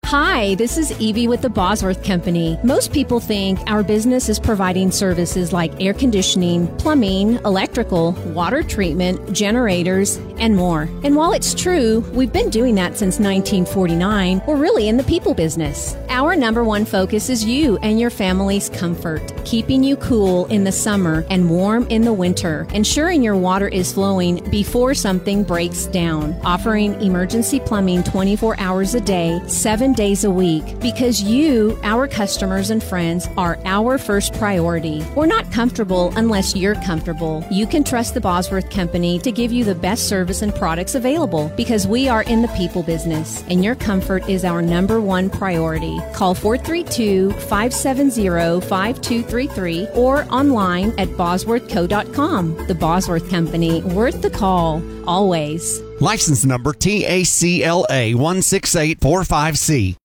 Hi, this is Evie with the Bosworth Company. Most people think our business is providing services like air conditioning, plumbing, electrical, water treatment, generators, and more. And while it's true, we've been doing that since 1949, we're really in the people business. Our number one focus is you and your family's comfort, keeping you cool in the summer and warm in the winter, ensuring your water is flowing before something breaks down, offering emergency plumbing 24 hours a day, 7 days a week, because you, our customers and friends, are our first priority. We're not comfortable unless you're comfortable. You can trust the Bosworth Company to give you the best service and products available, because we are in the people business and your comfort is our number one priority. Call 432-570-5233 or online at bosworthco.com. The Bosworth Company, worth the call, always. License number TACLA 16845C.